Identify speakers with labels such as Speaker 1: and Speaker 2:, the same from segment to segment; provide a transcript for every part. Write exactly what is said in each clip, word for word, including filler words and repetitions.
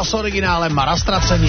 Speaker 1: s originálem Rastracený.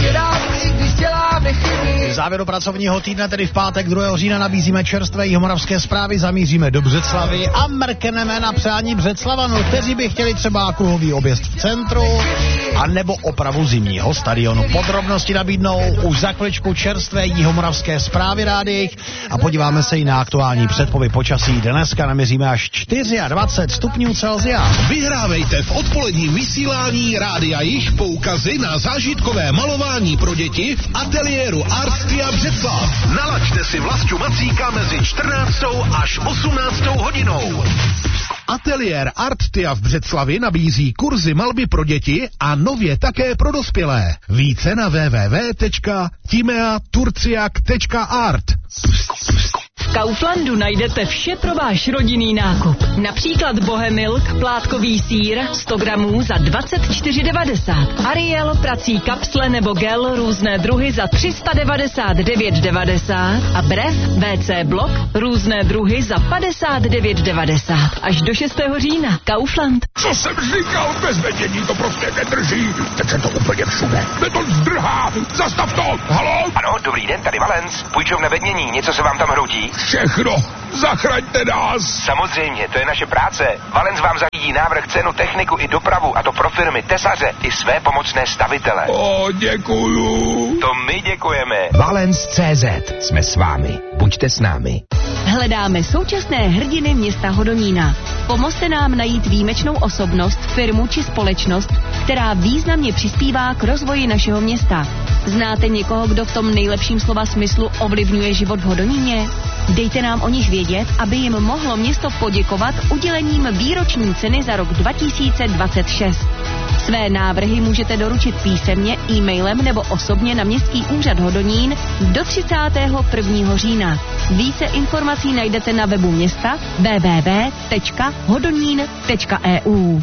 Speaker 1: V závěru pracovního týdne, tedy v pátek druhého října, nabízíme čerstvé jihomoravské zprávy, zamíříme do Břeclavy a mrkneme na přání Břeclavanů, kteří by chtěli třeba kruhový objezd v centru a nebo opravu zimního stadionu. Podrobnosti nabídnou už za chviličku čerstvé jihomoravské zprávy rádiích a podíváme se i na aktuální předpověď počasí. Dneska naměříme až dvacet čtyři stupňů Celsia.
Speaker 2: Vyhrávejte v odpoledním vysílání Rádia Jih poukazy na zážitkové malování pro děti v ateliéru Artstia Břeclav. Nalaďte si Vlastu Macíka mezi čtrnáctou až osmnáctou hodinou. Ateliér Artstia v Břeclavi nabízí kurzy malby pro děti a nově také pro dospělé. Více na w w w tečka timea turciak tečka art.
Speaker 3: V Kauflandu najdete vše pro váš rodinný nákup. Například Bohemilk, plátkový sýr, sto gramů za dvacet čtyři devadesát. Ariel, prací kapsle nebo gel, různé druhy za tři sta devadesát devět devadesát. A Brev, W C Blok, různé druhy za padesát devět devadesát. Až do šestého října. Kaufland.
Speaker 2: Co jsem říkal, bez vedění to prostě nedrží. Teď se to úplně všude. Beton zdrhá. Zastav to. Haló?
Speaker 4: Ano, dobrý den, tady Valens. Půjčovna Vednění, něco se vám tam hroutí?
Speaker 2: Všechno. Zachraňte nás.
Speaker 4: Samozřejmě, to je naše práce. Valens vám zařídí návrh, cenu, techniku i dopravu, a to pro firmy, tesaře i své pomocné stavitele.
Speaker 2: O, děkuju.
Speaker 4: To my děkujeme.
Speaker 5: Valens tečka cé zet. Jsme s vámi. Buďte s námi.
Speaker 3: Hledáme současné hrdiny města Hodonína. Pomozte nám najít výjimečnou osobnost, firmu či společnost, která významně přispívá k rozvoji našeho města. Znáte někoho, kdo v tom nejlepším slova smyslu ovlivňuje život v Hodoníně? Dejte nám o nich vědět, aby jim mohlo město poděkovat udělením výroční ceny za rok dva tisíce dvacet šest. Své návrhy můžete doručit písemně, e-mailem nebo osobně na Městský úřad Hodonín do třicátého prvního října. Více informací najdete na webu města w w w tečka hodonín tečka e u.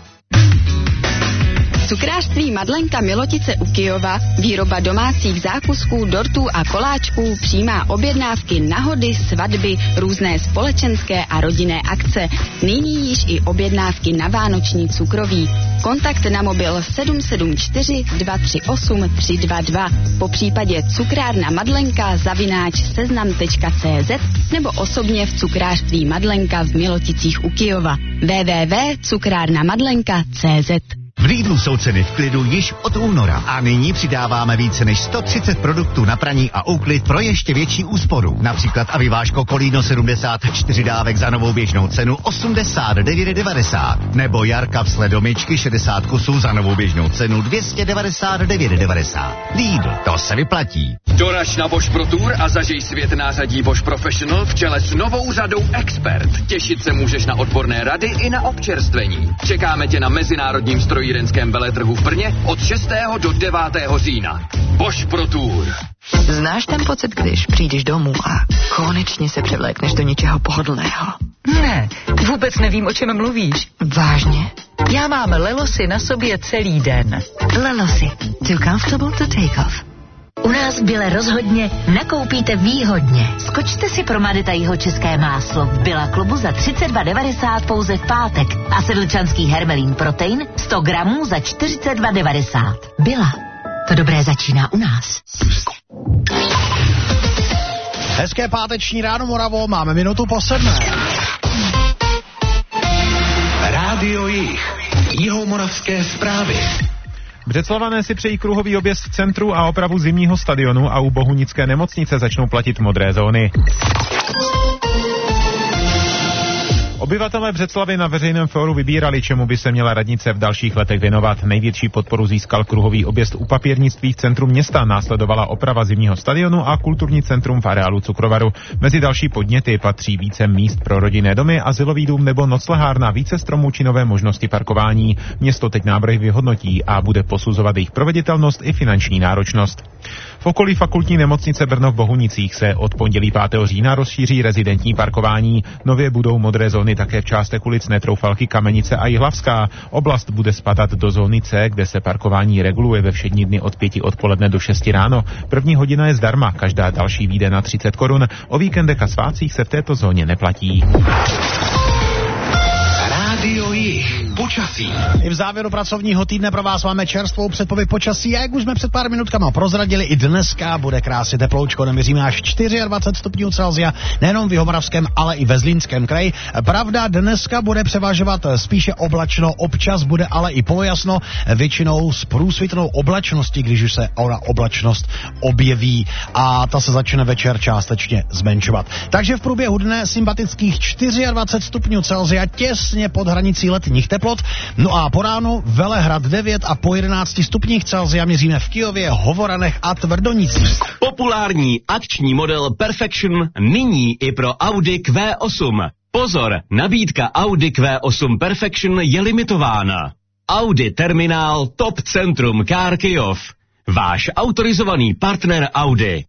Speaker 6: Cukrářství Madlenka Milotice u Kyjova, výroba domácích zákusků, dortů a koláčků, přijímá objednávky na hody, svatby, různé společenské a rodinné akce. Nyní již i objednávky na vánoční cukroví. Kontakt na mobil sedm sedm čtyři dva tři osm tři dva dva, po případě cukrárna Madlenka zavináč seznam tečka cé zet nebo osobně v cukrářství Madlenka v Miloticích u Kyjova. w w w tečka cukrárna madlenka tečka cé zet.
Speaker 7: V Lidlu jsou ceny v klidu již od února a nyní přidáváme více než sto třicet produktů na praní a úklid pro ještě větší úsporu. Například Aviváško Kolíno sedmdesát čtyři dávek za novou běžnou cenu osmdesát devět devadesát. Nebo Jar kapsle do myčky šedesát kusů za novou běžnou cenu dvě stě devadesát devět devadesát. Lidl, to se vyplatí.
Speaker 8: Doraž na Bosch Pro Tour a zažij svět nářadí Bosch Professional v čele s novou řadou Expert. Těšit se můžeš na odborné rady i na občerstvení. Čekáme tě na mezinárodním strojírenském veletrhu v Brně od šestého do devátého října. Bosch Pro Tour.
Speaker 9: Znáš ten pocit, když přijdeš domů a konečně se převlékneš do něčeho pohodlného?
Speaker 10: Ne, vůbec nevím, o čem mluvíš.
Speaker 9: Vážně?
Speaker 10: Já mám Lelosy na sobě celý den.
Speaker 11: Lelosy. Too comfortable to take off. U nás v Bile rozhodně nakoupíte výhodně. Skočte si pro Madeta jihočeské máslo v Billa klubu za třicet dva devadesát pouze v pátek a sedlčanský hermelín protein sto gramů za čtyřicet dva devadesát. Billa. To dobré začíná u nás.
Speaker 1: Hezké páteční ráno, Moravo, máme minutu po sedmé.
Speaker 2: Rádio Jih. Jihomoravské zprávy.
Speaker 12: Břeclavané si přejí kruhový objezd v centru a opravu zimního stadionu a u Bohunické nemocnice začnou platit modré zóny. Obyvatelé Břeclavy na veřejném fóru vybírali, čemu by se měla radnice v dalších letech věnovat. Největší podporu získal kruhový objezd u papírnictví v centru města, následovala oprava zimního stadionu a kulturní centrum v areálu Cukrovaru. Mezi další podněty patří více míst pro rodinné domy, azylový dům nebo noclehárna, více stromů či nové možnosti parkování. Město teď návrhy vyhodnotí a bude posuzovat jejich proveditelnost i finanční náročnost. V okolí fakultní nemocnice Brno v Bohunicích se od pondělí pátého října rozšíří rezidentní parkování. Nově budou modré zóny také v částech ulic Netroufalky, Kamenice a Jihlavská. Oblast bude spadat do zóny C, kde se parkování reguluje ve všední dny od pěti odpoledne do šesti ráno. První hodina je zdarma, každá další vyjde na třicet korun. O víkendech a svátcích se v této zóně neplatí.
Speaker 2: Rádio Jih. počasí.
Speaker 1: I v závěru pracovního týdne pro vás máme čerstvou předpověď počasí a jak už jsme před pár minutkama prozradili, i dneska bude krásně teploučko, neměříme až dvacet čtyři stupňů Celsia, nejenom v Jihomoravském, ale i ve Zlínském kraji. Pravda, dneska bude převažovat spíše oblačno, občas bude ale i polojasno, většinou s průsvitnou oblačností, když už se ona oblačnost objeví a ta se začne večer částečně zmenšovat. Takže v průběhu dne sympatických dvacet čtyři stupňů Celsia, těsně pod hranicí letních teplot. No a po ránu Velehrad devět a po jedenácti stupních Celsia měříme v Kyjově, Hovoranech a Tvrdonicích.
Speaker 13: Populární akční model Perfection nyní i pro Audi Q osm. Pozor, nabídka Audi Q osm Perfection je limitována. Audi Terminál Top Centrum Car Kyjov. Váš autorizovaný partner Audi.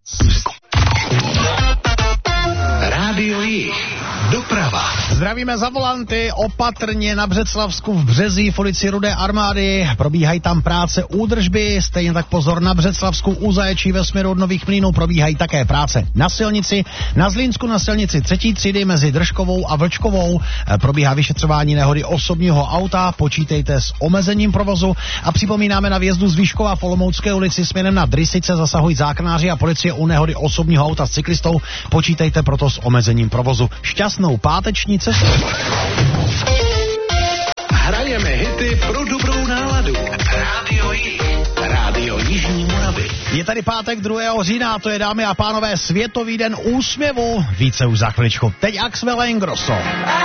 Speaker 2: Rádio Jih. Doprava.
Speaker 1: Zdravíme za volanty, opatrně na Břeclavsku v Březí v ulici Rudé armády. Probíhají tam práce údržby, stejně tak pozor na Břeclavsku u Zaječí ve směru od Nových Mlýnů probíhají také práce na silnici. Na Zlínsku na silnici třetí třídy mezi Držkovou a Vlčkovou probíhá vyšetřování nehody osobního auta, počítejte s omezením provozu a připomínáme na vjezdu z Výškova v Olomoucké ulici směrem na Drysice zasahují záchranáři a policie u nehody osobního auta s cyklistou, počítejte proto s omezením provozu. Šťastnou páteční cestu.
Speaker 2: Hrajeme hity pro dobrou náladu. Rádio Jih. Rádio Jižní Moravy.
Speaker 1: Je tady pátek druhého října, to je, dámy a pánové, Světový den úsměvu. Více už za chviličku. Teď Axel Ingrosso.